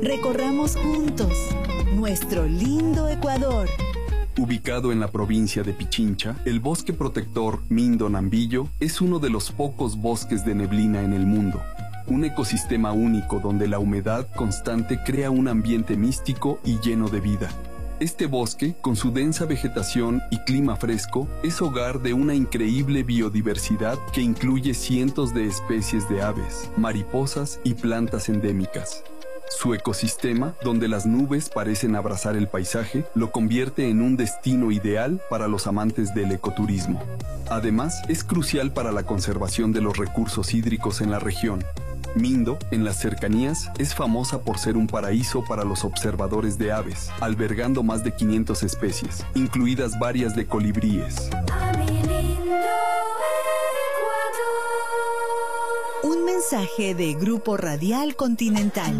Recorramos juntos nuestro lindo Ecuador. Ubicado en la provincia de Pichincha, el bosque protector Mindo Nambillo es uno de los pocos bosques de neblina en el mundo. Un ecosistema único donde la humedad constante crea un ambiente místico y lleno de vida. Este bosque, con su densa vegetación y clima fresco, es hogar de una increíble biodiversidad que incluye cientos de especies de aves, mariposas y plantas endémicas. Su ecosistema, donde las nubes parecen abrazar el paisaje, lo convierte en un destino ideal para los amantes del ecoturismo. Además, es crucial para la conservación de los recursos hídricos en la región. Mindo, en las cercanías, es famosa por ser un paraíso para los observadores de aves, albergando más de 500 especies, incluidas varias de colibríes. Un mensaje de Grupo Radial Continental.